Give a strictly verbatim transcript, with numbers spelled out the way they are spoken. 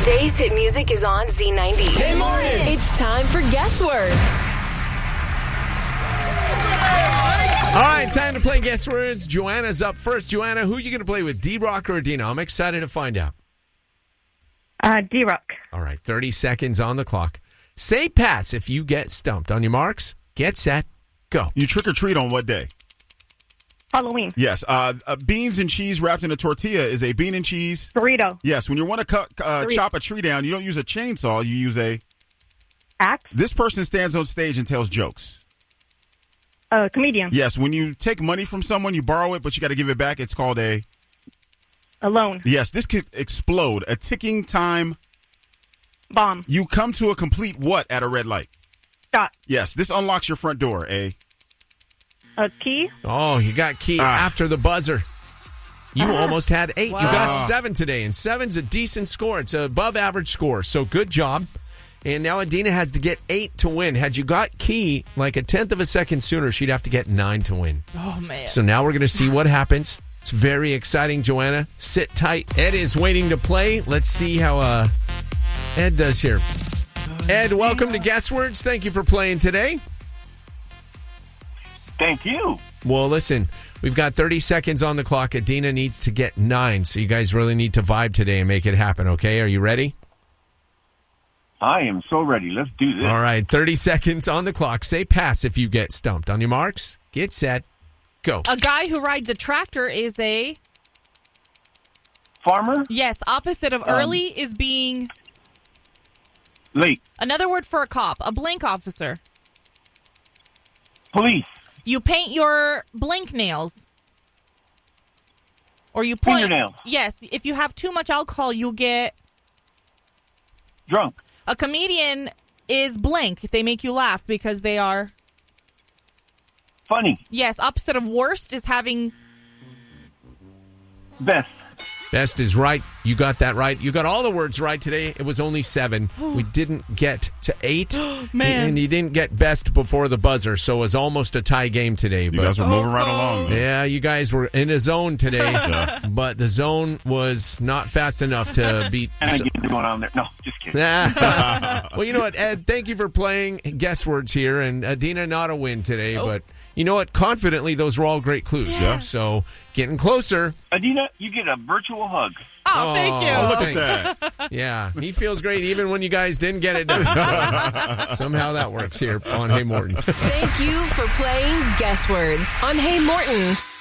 Today's hit music is on Z ninety. Hey, morning. It's time for Guess Words. All right, time to play Guess Words. Joanna's up first. Joanna, who are you going to play with, D-Rock or Adina? I'm excited to find out. Uh, D-Rock. All right, thirty seconds on the clock. Say pass if you get stumped. On your marks, get set, go. You trick or treat on what day? Halloween. Yes. Uh, uh, beans and cheese wrapped in a tortilla is a bean and cheese. Burrito. Yes. When you want to cut, uh, chop a tree down, you don't use a chainsaw. You use a Axe. This person stands on stage and tells jokes. Uh, comedian. Yes. When you take money from someone, you borrow it, but you got to give it back. It's called a A loan. Yes. This could explode. A ticking time Bomb. You come to a complete what at a red light? Stop. Yes. This unlocks your front door. A A key. Oh, you got key Ah. after the buzzer. You almost had eight. Wow. You got seven today, and seven's a decent score. It's an above average score, so good job. And now Adina has to get eight to win. Had you got key like a tenth of a second sooner, she'd have to get nine to win. Oh, man. So now we're going to see what happens. It's very exciting, Joanna. Sit tight. Ed is waiting to play. Let's see how uh, Ed does here. Ed, welcome to Guess Words. Thank you for playing today. Thank you. Well, listen, we've got thirty seconds on the clock. Adina needs to get nine, so you guys really need to vibe today and make it happen, okay? Are you ready? I am so ready. Let's do this. All right, thirty seconds on the clock. Say pass if you get stumped. On your marks, get set, go. A guy who rides a tractor is a... Farmer? Yes, opposite of Um, early is being... Late. Another word for a cop. A blank officer. Police. You paint your blank nails. Or you point... Fingernails. Yes, if you have too much alcohol, you'll get... Drunk. A comedian is blank. They make you laugh because they are... Funny. Yes, opposite of worst is having... Best. Best is right. You got that right. You got all the words right today. It was only seven. We didn't get to eight. Man. And you didn't get best before the buzzer, so it was almost a tie game today. You but guys were moving right along. Yeah, you guys were in a zone today, but the zone was not fast enough to beat. And I get going on there. No, just kidding. Well, you know what, Ed, thank you for playing Guess Words here, and Adina, not a win today, Oh. but you know what, confidently, those were all great clues. Yeah. So, getting closer. Adina, you get a virtual hug. Oh, thank you. Oh, Look thanks. at that. Yeah, he feels great even when you guys didn't get it done. So, somehow that works here on Hey Morton. Thank you for playing Guess Words on Hey Morton.